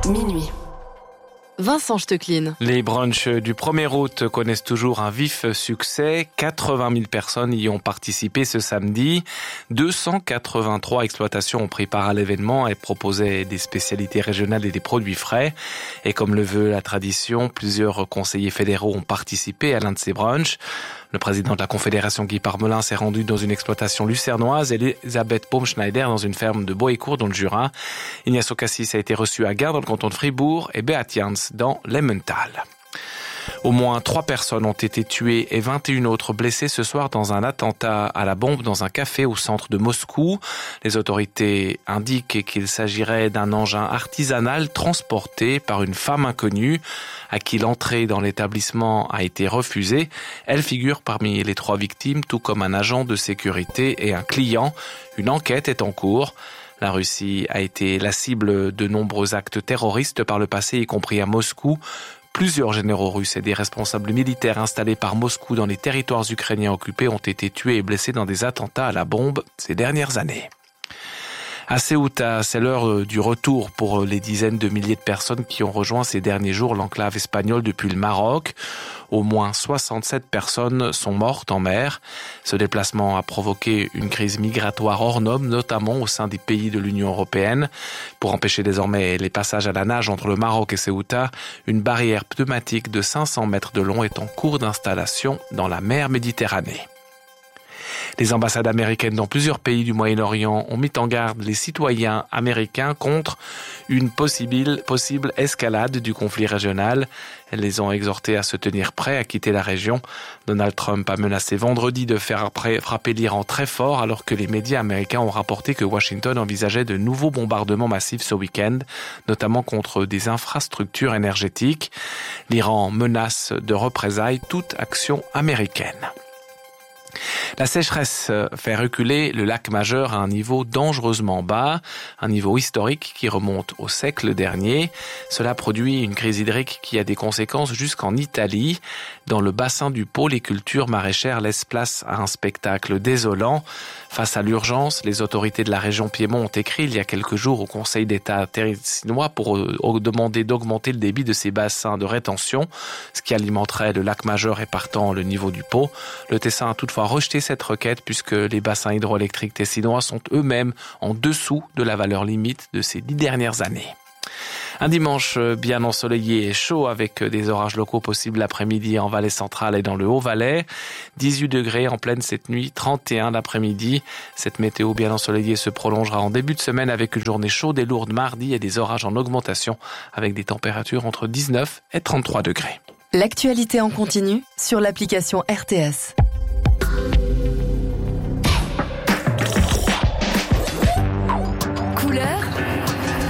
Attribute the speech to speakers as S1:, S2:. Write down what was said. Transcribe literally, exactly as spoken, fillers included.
S1: Minuit. Vincent Stecklin.
S2: Les brunchs du premier août connaissent toujours un vif succès. quatre-vingt mille personnes y ont participé ce samedi. deux cent quatre-vingt-trois exploitations ont pris part à l'événement et proposaient des spécialités régionales et des produits frais. Et comme le veut la tradition, plusieurs conseillers fédéraux ont participé à l'un de ces brunchs. Le président de la Confédération, Guy Parmelin, s'est rendu dans une exploitation lucernoise et Elisabeth Baumschneider dans une ferme de Boécourt dans le Jura. Ignacio Cassis a été reçu à Gare dans le canton de Fribourg et Beat Jans dans l'Emmental. Au moins trois personnes ont été tuées et vingt et une autres blessées ce soir dans un attentat à la bombe dans un café au centre de Moscou. Les autorités indiquent qu'il s'agirait d'un engin artisanal transporté par une femme inconnue à qui l'entrée dans l'établissement a été refusée. Elle figure parmi les trois victimes, tout comme un agent de sécurité et un client. Une enquête est en cours. La Russie a été la cible de nombreux actes terroristes par le passé, y compris à Moscou. Plusieurs généraux russes et des responsables militaires installés par Moscou dans les territoires ukrainiens occupés ont été tués et blessés dans des attentats à la bombe ces dernières années. À Ceuta, c'est l'heure du retour pour les dizaines de milliers de personnes qui ont rejoint ces derniers jours l'enclave espagnole depuis le Maroc. Au moins soixante-sept personnes sont mortes en mer. Ce déplacement a provoqué une crise migratoire hors norme, notamment au sein des pays de l'Union européenne. Pour empêcher désormais les passages à la nage entre le Maroc et Ceuta, une barrière pneumatique de cinq cents mètres de long est en cours d'installation dans la mer Méditerranée. Les ambassades américaines dans plusieurs pays du Moyen-Orient ont mis en garde les citoyens américains contre une possible, possible escalade du conflit régional. Elles les ont exhortés à se tenir prêts à quitter la région. Donald Trump a menacé vendredi de faire frapper l'Iran très fort alors que les médias américains ont rapporté que Washington envisageait de nouveaux bombardements massifs ce week-end, notamment contre des infrastructures énergétiques. L'Iran menace de représailles toute action américaine. La sécheresse fait reculer le lac Majeur à un niveau dangereusement bas, un niveau historique qui remonte au siècle dernier. Cela produit une crise hydrique qui a des conséquences jusqu'en Italie. Dans le bassin du Pô, les cultures maraîchères laissent place à un spectacle désolant. Face à l'urgence, les autorités de la région Piémont ont écrit il y a quelques jours au Conseil d'État térissinois pour demander d'augmenter le débit de ces bassins de rétention, ce qui alimenterait le lac Majeur et partant le niveau du Pô. Le Tessin a toutefois rejeté cette requête puisque les bassins hydroélectriques tessinois sont eux-mêmes en dessous de la valeur limite de ces dix dernières années. Un dimanche bien ensoleillé et chaud avec des orages locaux possibles l'après-midi en Valais centrale et dans le Haut-Valais. dix-huit degrés en pleine cette nuit, trente et un l'après-midi. Cette météo bien ensoleillée se prolongera en début de semaine avec une journée chaude et lourde mardi et des orages en augmentation avec des températures entre dix-neuf et trente-trois degrés.
S1: L'actualité en continu sur l'application R T S.